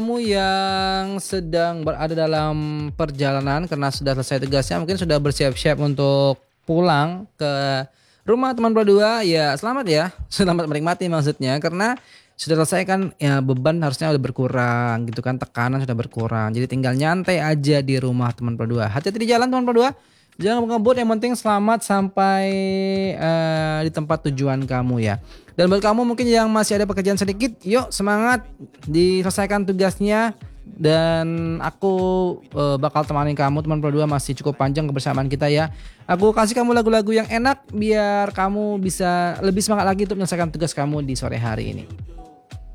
Kamu yang sedang berada dalam perjalanan karena sudah selesai tugasnya, mungkin sudah bersiap-siap untuk pulang ke rumah teman berdua, ya selamat ya. Selamat menikmati maksudnya karena sudah selesai kan ya beban harusnya udah berkurang gitu kan, tekanan sudah berkurang. Jadi tinggal nyantai aja di rumah teman berdua. Hati-hati di jalan teman berdua. Jangan ngebut, yang penting selamat sampai di tempat tujuan kamu ya. Dan buat kamu mungkin yang masih ada pekerjaan sedikit, yuk semangat diselesaikan tugasnya. Dan aku bakal temani kamu teman berdua, masih cukup panjang kebersamaan kita ya. Aku kasih kamu lagu-lagu yang enak biar kamu bisa lebih semangat lagi untuk menyelesaikan tugas kamu di sore hari ini.